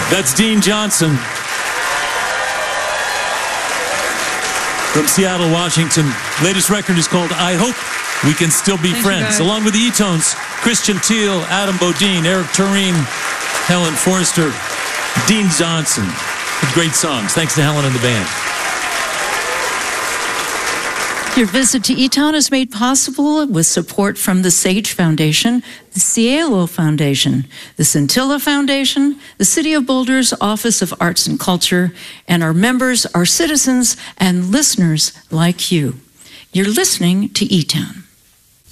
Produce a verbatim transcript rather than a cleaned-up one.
That's Dean Johnson from Seattle, Washington. Latest record is called I Hope We Can Still Be Thank Friends. Along with the E-Tones, Christian Teal, Adam Bodine, Eric Tureen, Helen Forster, Dean Johnson. Great songs. Thanks to Helen and the band. Your visit to E-Town is made possible with support from the SAGE Foundation, the Cielo Foundation, the Scintilla Foundation, the City of Boulder's Office of Arts and Culture, and our members, our citizens, and listeners like you. You're listening to E-Town.